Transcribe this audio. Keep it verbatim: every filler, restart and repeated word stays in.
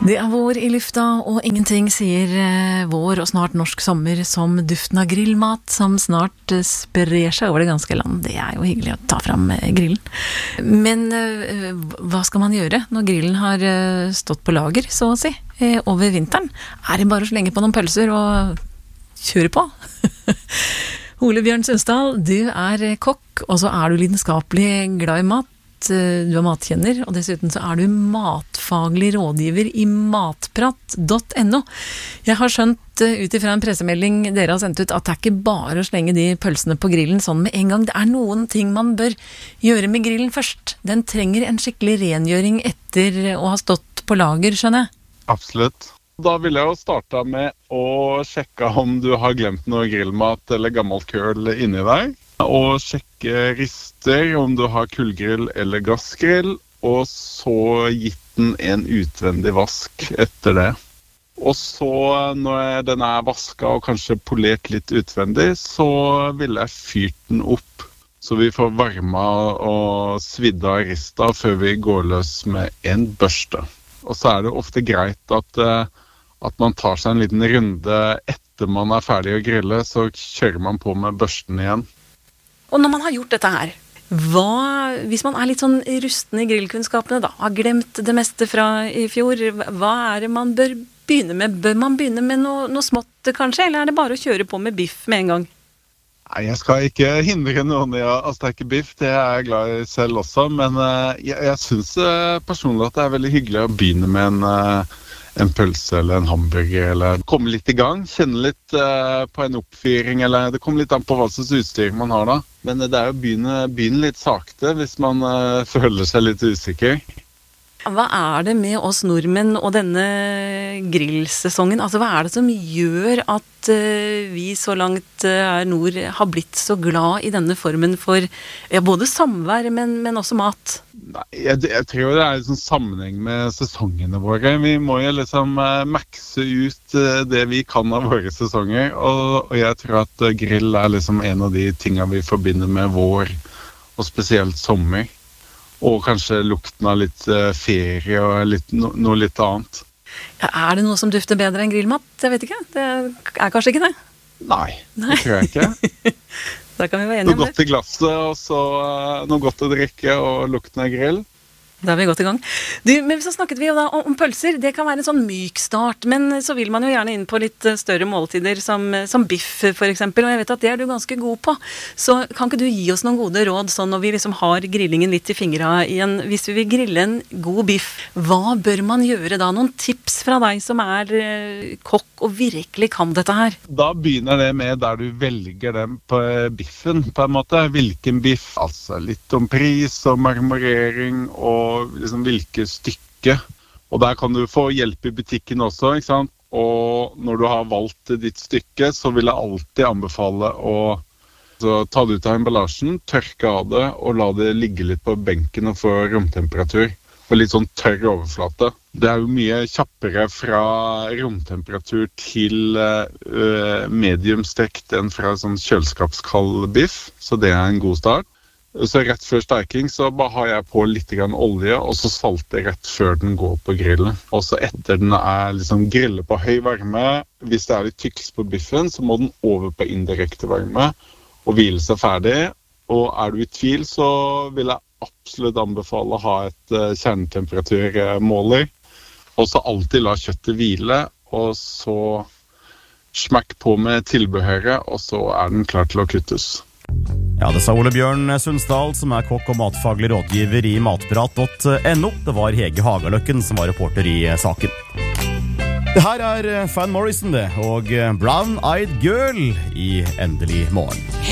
Det er vår i lufta, og ingenting sier eh, vår og snart norsk sommer som duften av grillmat som snart eh, sprer seg over det ganske land. Det er jo hyggelig å ta fram eh, grillen. Men eh, hva skal man gjøre når grillen har eh, stått på lager, så å si, eh, over vinteren? Er det bare å slenge på noen pølser og kjøre på? Ole Bjørn Sundstad, du er kokk, og så er du lidenskapelig glad i mat. Du er matkjenner, og dessuten så er du matfaglig rådgiver i matprat punktum no. Jeg har skjønt ut ifra en pressemelding dere har sendt ut at det er ikke bare å slenge de pølsene på grillen sånn med en gang. Det er noen ting man bør gjøre med grillen først. Den trenger en skikkelig rengjøring etter å ha stått på lager, skjønner jeg. Absolutt. Da vil jeg jo starte med å sjekke om du har glemt noe grillmat eller gammelt køl inni deg. Og sjekke rister om du har kullgrill eller gassgrill, og så gitt den en utvendig vask etter det. Og så når den er vasket og kanskje polert litt utvendig, så vil jeg fyrt den opp, så vi får varma og svidd av rista før vi går løs med en børste. Og så er det ofte greit at, at man tar seg en liten runde etter man er ferdig å grille, så kjører man på med børsten igjen. Og når man har gjort dette her, hva, hvis man er litt sånn rusten i grillkunnskapene da, har glemt det meste fra i fjor, hva er det man bør begynne med? Bør man begynne med noe, noe smått kanskje, eller er det bare å kjøre på med biff med en gang? Nei, jeg skal ikke hindre noen i å steke biff, det er jeg glad i selv også, men jeg, jeg synes personlig at det er veldig hyggelig å begynne med en... en pølse eller en hamburger, eller komme litt i gang, kjenne litt uh, på en oppfyring, eller det kommer litt an på hva slags utstyr man har da. Men det er jo å begynne, begynne litt sakte hvis man uh, føler seg litt usikker. Hva er det med oss nordmenn og denne grillsesongen? Altså, hva er det som gjør at uh, vi så langt uh, her nord har blitt så glad i denne formen for ja, både samvær, men, men også mat? Nei, jeg, jeg tror det er en sånn sammenheng med sesongene våre. Vi må jo liksom uh, makse ut uh, det vi kan av våre sesonger, og, og jeg tror at uh, grill er liksom en av de tingene vi forbinder med vår, og spesielt sommer. Og kanskje lukten av litt uh, ferie og litt, no, noe litt annet. Ja, er det noe som dufter bedre enn grillmat? Jeg vet ikke. Det er kanskje ikke det? Nei, Nei. Det tror jeg ikke. Da kan vi være enige om det. Noe godt i glasset, og så uh, noe godt å drikke, og lukten av grill. Da er vi godt i gang. Du, men så snakket vi jo da om, om pølser. Det kan være en sånn myk start, men så vil man jo gjerne inn på litt større måltider, som, som biff for eksempel, og jeg vet at det er du ganske god på. Så kan ikke du gi oss noen gode råd, sånn når vi liksom har grillingen litt i fingra igjen? Hvis vi vil grille en god biff, hva bør man gjøre da? Noen tips fra deg som er eh, kokk og virkelig kan dette her? Da begynner det med der du velger den på biffen, på en måte. Hvilken biff? Altså litt om pris og marmorering og liksom hvilke stykke, og der kan du få hjelp i butikken også, ikke sant? Og når du har valgt ditt stykke, så vil jeg alltid anbefale å så, ta det ut av emballasjen, tørke av det, og la det ligge litt på benken og få romtemperatur, og litt sånn tørr overflate. Det er jo mye kjappere fra romtemperatur til uh, mediumstekt enn fra sånn kjøleskapskald biff, så det er en god start. Så rett før steking så bare har jeg på litt grann olje, og så salter rett før den går på grillen. Og så etter den er liksom grillet på høy varme, hvis det er litt tykkelse på biffen, så må den over på indirekte varme og hvile seg ferdig. Og er du i tvil, så vil jeg absolutt anbefale å ha et uh, kjernetemperaturmåler. Og så alltid la kjøttet hvile, og så smakk på med tilbehøret, og så er den klar til å kuttes. Ja, det sa Ole Bjørn Sundstad, som er kokk og matfaglig rådgiver i matprat punktum no. Det var Hege Hagaløkken som var reporter i saken. Det her er Van Morrison det, og Brown Eyed Girl i Endelig morgen.